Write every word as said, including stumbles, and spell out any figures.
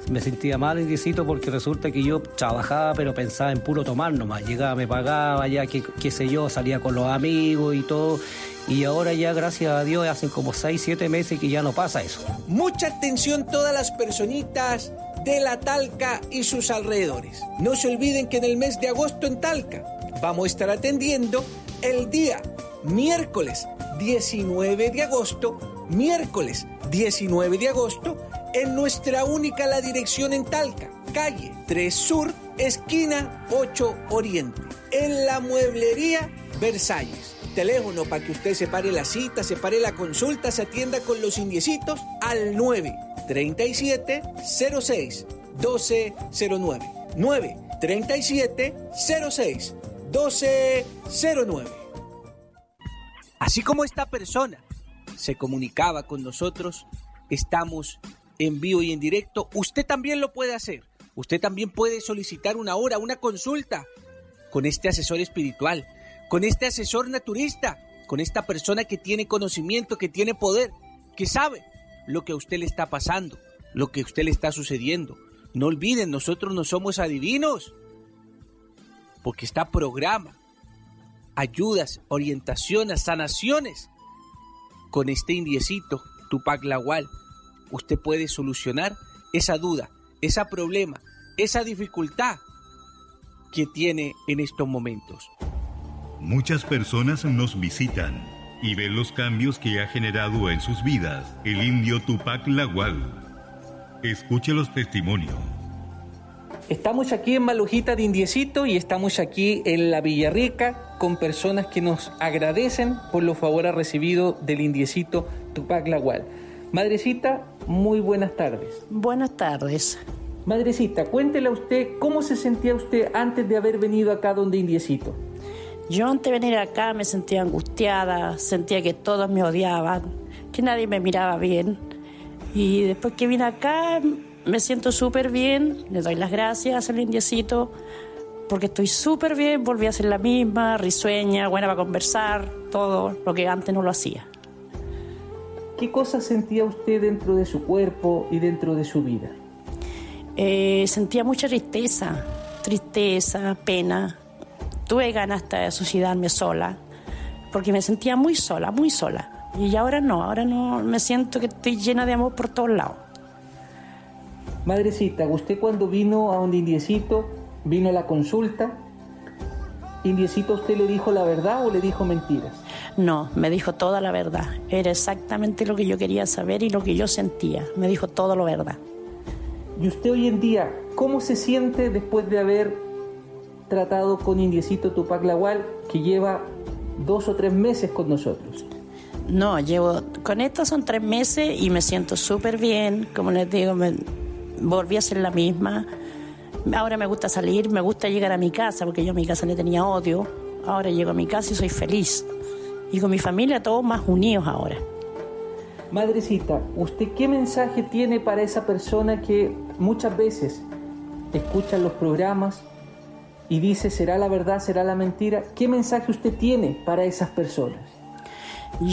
me sentía mal, indiecito, porque resulta que yo trabajaba, pero pensaba en puro tomar nomás. Llegaba, me pagaba, ya qué, qué sé yo, salía con los amigos y todo. Y ahora ya, gracias a Dios, hacen como seis, siete meses que ya no pasa eso. Mucha atención todas las personitas de la Talca y sus alrededores. No se olviden que en el mes de agosto en Talca vamos a estar atendiendo el día miércoles diecinueve de agosto, miércoles diecinueve de agosto, en nuestra única La Dirección en Talca, calle tres Sur, esquina ocho Oriente, en la mueblería Versalles. Teléfono para que usted separe la cita, separe la consulta, se atienda con los indiecitos al nueve treinta y siete cero seis doce cero nueve, nueve treinta y siete cero seis doce cero nueve. Así como esta persona se comunicaba con nosotros, estamos en vivo y en directo. Usted también lo puede hacer. Usted también puede solicitar una hora, una consulta con este asesor espiritual, con este asesor naturista, con esta persona que tiene conocimiento, que tiene poder, que sabe lo que a usted le está pasando, lo que a usted le está sucediendo. No olviden, nosotros no somos adivinos, porque está programa, ayudas, orientaciones, sanaciones. Con este indiecito, Tupac Lawal, usted puede solucionar esa duda, ese problema, esa dificultad que tiene en estos momentos. Muchas personas nos visitan y ven los cambios que ha generado en sus vidas el indio Tupac Lawal. Escuche los testimonios. Estamos aquí en Malujita de Indiecito y estamos aquí en la Villarrica con personas que nos agradecen por los favores recibidos del indiecito Tupac Lawal. Madrecita, muy buenas tardes. Buenas tardes. Madrecita, cuéntele a usted cómo se sentía usted antes de haber venido acá donde indiecito. Yo antes de venir acá me sentía angustiada, sentía que todos me odiaban, que nadie me miraba bien. Y después que vine acá me siento súper bien, le doy las gracias al indiecito porque estoy súper bien, volví a ser la misma, risueña, buena para conversar, todo lo que antes no lo hacía. ¿Qué cosas sentía usted dentro de su cuerpo y dentro de su vida? Eh, sentía mucha tristeza, tristeza, pena. Tuve ganas hasta de suicidarme sola, porque me sentía muy sola, muy sola. Y ahora no, ahora no, me siento que estoy llena de amor por todos lados. Madrecita, usted cuando vino a donde indiecito, vino a la consulta, ¿indiecito usted le dijo la verdad o le dijo mentiras? No, me dijo toda la verdad. Era exactamente lo que yo quería saber y lo que yo sentía. Me dijo todo lo verdad. ¿Y usted hoy en día cómo se siente después de haber tratado con indiecito Tupac Lawal, que lleva dos o tres meses con nosotros? No, llevo, con esto son tres meses y me siento súper bien. Como les digo, me volví a ser la misma. Ahora me gusta salir, me gusta llegar a mi casa, porque yo a mi casa le tenía odio. Ahora llego a mi casa y soy feliz. Y con mi familia todos más unidos ahora. Madrecita, ¿usted qué mensaje tiene para esa persona que muchas veces escucha los programas y dice, ¿será la verdad, será la mentira? ¿Qué mensaje usted tiene para esas personas?